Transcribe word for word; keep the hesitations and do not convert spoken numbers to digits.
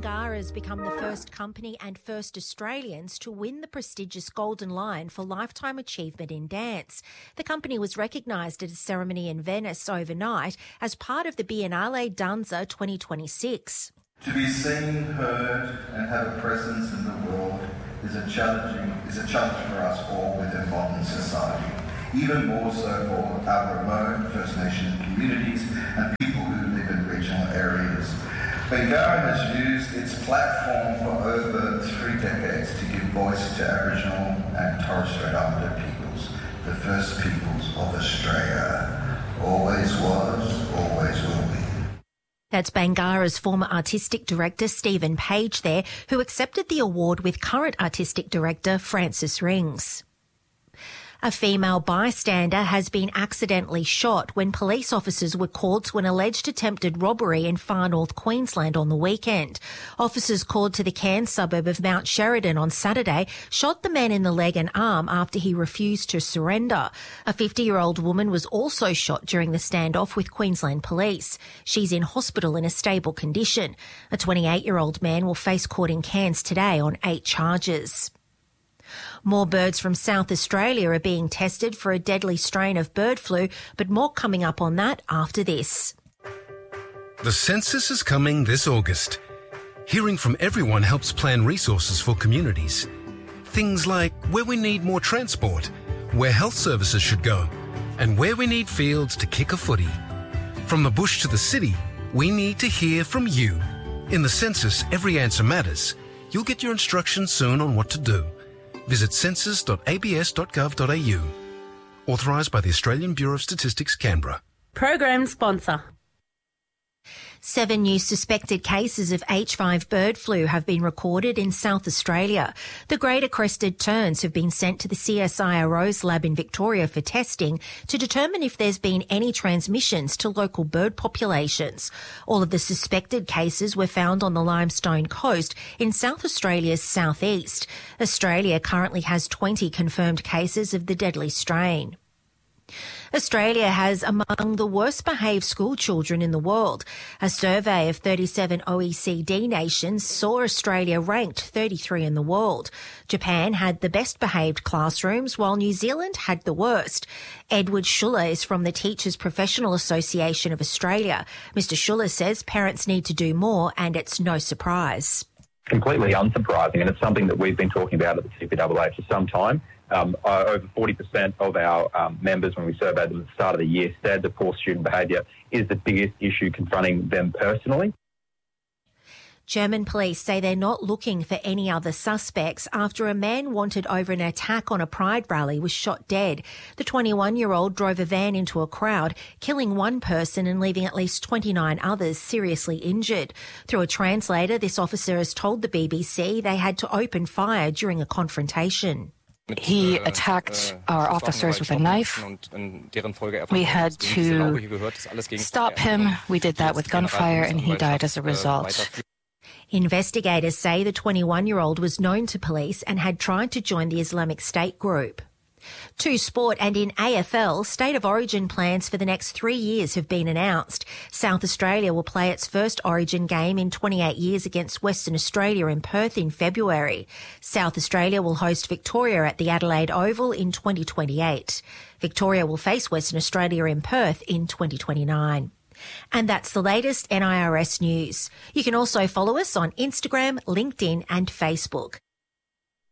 Bangarra has become the first company and first Australians to win the prestigious Golden Lion for Lifetime Achievement in Dance. The company was recognised at a ceremony in Venice overnight as part of the Biennale Danza twenty twenty-six. To be seen, heard and have a presence in the world is a challenging is a challenge for us all within modern society, even more so for our remote First Nation communities and people who live in regional areas. Bangarra has used its platform for over three decades to give voice to Aboriginal and Torres Strait Islander peoples, the first peoples of Australia. Always was, always will be. That's Bangarra's former artistic director, Stephen Page there, who accepted the award with current artistic director, Francis Rings. A female bystander has been accidentally shot when police officers were called to an alleged attempted robbery in far north Queensland on the weekend. Officers called to the Cairns suburb of Mount Sheridan on Saturday shot the man in the leg and arm after he refused to surrender. A fifty-year-old woman was also shot during the standoff with Queensland police. She's in hospital in a stable condition. A twenty-eight-year-old man will face court in Cairns today on eight charges. More birds from South Australia are being tested for a deadly strain of bird flu, but more coming up on that after this. The census is coming this August. Hearing from everyone helps plan resources for communities. Things like where we need more transport, where health services should go, and where we need fields to kick a footy. From the bush to the city, we need to hear from you. In the census, every answer matters. You'll get your instructions soon on what to do. Visit census dot a b s dot gov dot a u. Authorised by the Australian Bureau of Statistics, Canberra. Program sponsor. Seven new suspected cases of H five bird flu have been recorded in South Australia. The greater crested terns have been sent to the C S I R O's lab in Victoria for testing to determine if there's been any transmissions to local bird populations. All of the suspected cases were found on the Limestone Coast in South Australia's southeast. Australia currently has twenty confirmed cases of the deadly strain. Australia has among the worst behaved school children in the world. A survey of thirty-seven O E C D nations saw Australia ranked thirty-three in the world. Japan had the best behaved classrooms, while New Zealand had the worst. Edward Schuller is from the Teachers Professional Association of Australia. Mister Schuller says parents need to do more, and it's no surprise. Completely unsurprising, and it's something that we've been talking about at the T P A A for some time. Um, uh, over forty percent of our um, members, when we surveyed them at the start of the year, said that poor student behaviour is the biggest issue confronting them personally. German police say they're not looking for any other suspects after a man wanted over an attack on a Pride rally was shot dead. The twenty-one-year-old drove a van into a crowd, killing one person and leaving at least twenty-nine others seriously injured. Through a translator, this officer has told the B B C they had to open fire during a confrontation. He attacked our officers with a knife. We had to stop him. We did that with gunfire, and he died as a result. Investigators say the twenty-one-year-old was known to police and had tried to join the Islamic State group. To sport, and in A F L, State of Origin plans for the next three years have been announced. South Australia will play its first Origin game in twenty-eight years against Western Australia in Perth in February. South Australia will host Victoria at the Adelaide Oval in twenty twenty-eight. Victoria will face Western Australia in Perth in twenty twenty-nine. And that's the latest N I R S news. You can also follow us on Instagram, LinkedIn and Facebook.